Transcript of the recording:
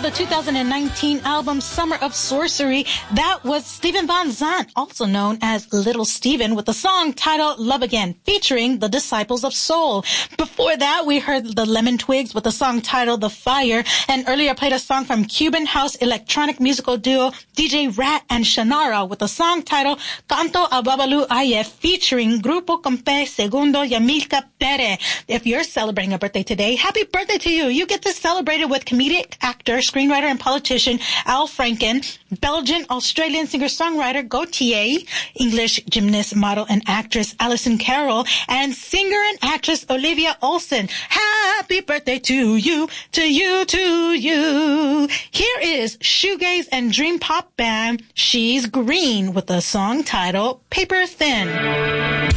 the 2019 album Summer of Sorcery. That was Steven Van Zandt, also known as Little Steven, with the song titled Love Again, featuring the Disciples of Soul. Before that, we heard the Lemon Twigs with the song titled The Fire, and earlier played a song from Cuban house electronic musical duo DJ Rat and Shannara with the song titled Canto a Babalu Aye, featuring Grupo Compe Segundo y Amilcar Pere. If you're celebrating a birthday today, happy birthday to you. You get to celebrate it with comedic actor, screenwriter, and politician Al Franken, Belgian-Australian singer-songwriter Gautier, English gymnast, model, and actress Alison Carroll, and singer and actress Olivia Olsen. Happy birthday to you, to you, to you. Here is shoegaze and dream pop band She's Green with the song titled Paper Thin.